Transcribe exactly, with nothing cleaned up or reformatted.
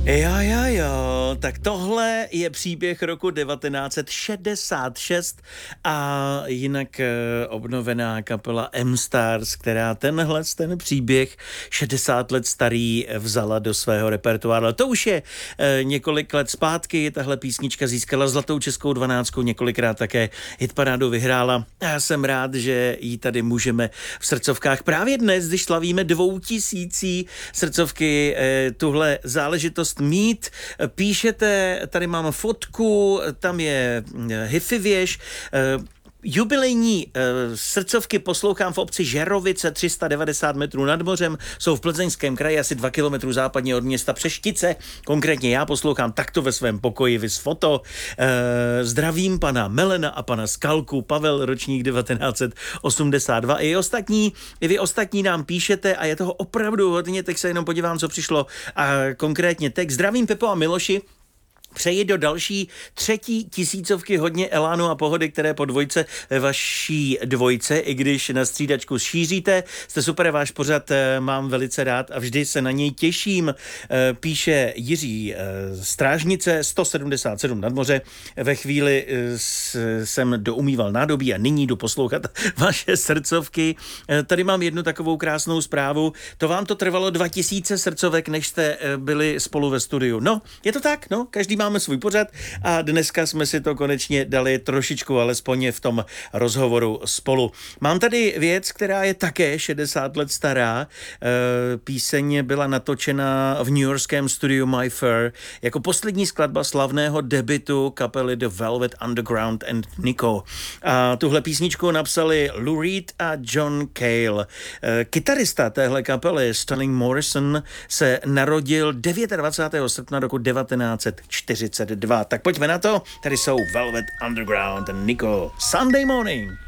Jo, jo, jo, tak tohle je příběh roku devatenáct set šedesát šest a jinak e, obnovená kapela M-Stars, která tenhle ten příběh šedesát let starý vzala do svého repertoáru. To už je e, několik let zpátky, tahle písnička získala zlatou českou dvanáctku, několikrát také hitparádu vyhrála. Já jsem rád, že ji tady můžeme v srdcovkách právě dnes, když slavíme dvoutisící srdcovky, e, tuhle záležitost mít. Píšete, tady mám fotku, tam je hifi věž, jubilejní e, srdcovky poslouchám v obci Žerovice, tři sta devadesát metrů nad mořem, jsou v Plzeňském kraji, asi dva kilometry západně od města Přeštice. Konkrétně já poslouchám takto ve svém pokoji, vys foto. E, zdravím pana Melena a pana Skalku, Pavel, ročník devatenáct set osmdesát dva. I ostatní, i vy ostatní nám píšete a je toho opravdu hodně, tak se jenom podívám, co přišlo. A konkrétně text. Zdravím Pepo a Miloši. Přeji do další třetí tisícovky hodně elánu a pohody, které po dvojce ve vaší dvojce, i když na střídačku šíříte. Jste super, váš pořad mám velice rád a vždy se na něj těším. Píše Jiří Strážnice, sto sedmdesát sedm nad moře. Ve chvíli jsem doumýval nádobí a nyní jdu poslouchat vaše srdcovky. Tady mám jednu takovou krásnou zprávu. To vám to trvalo dva tisíce srdcovek, než jste byli spolu ve studiu. No, je to tak, no, každý máme svůj pořad a dneska jsme si to konečně dali trošičku, alespoň v tom rozhovoru spolu. Mám tady věc, která je také šedesát let stará. Píseň byla natočena v newyorském studiu My Fair jako poslední skladba slavného debutu kapely The Velvet Underground and Nico. A tuhle písničku napsali Lou Reed a John Cale. Kytarista téhle kapely Sterling Morrison se narodil dvacátého devátého srpna roku devatenáct set čtyřicet dva. Tak pojďme na to. Tady jsou Velvet Underground and Nico. Sunday Morning.